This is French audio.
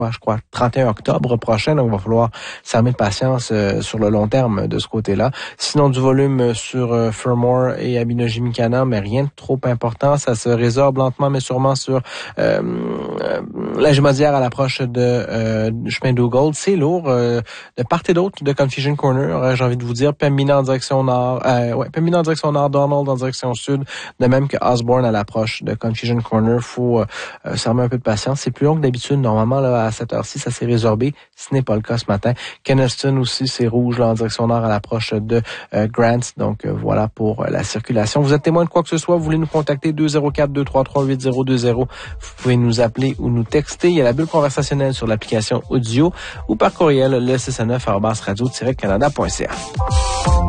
je crois, 31 octobre prochain. Donc, il va falloir s'armer de patience sur le long terme de ce côté-là. Sinon, du volume sur Fermor et Abino-Gymkhana, mais rien de trop important. Ça se résorbe lentement, mais sûrement sur la Jumondière à l'approche de chemin d'Ogold. C'est lourd de part et d'autre de Confusion Corner. J'ai envie de vous dire, Pembina en direction nord, Pembina en direction nord, Donald en direction sud, de même que Osborne à l'approche de Confusion Corner. Faut s'armer un peu de patience. C'est plus long que d'habitude. Normalement, là, à cette heure-ci, ça s'est résorbé. Ce n'est pas le cas ce matin. Kenaston aussi, c'est rouge là, en direction nord à l'approche de Grant. Donc, voilà pour la circulation. Vous êtes témoin de quoi que ce soit, vous voulez nous contacter 204-233-8020. Vous pouvez nous appeler ou nous texter. Il y a la bulle conversationnelle sur l'application audio ou par courriel le 609@radio-canada.ca.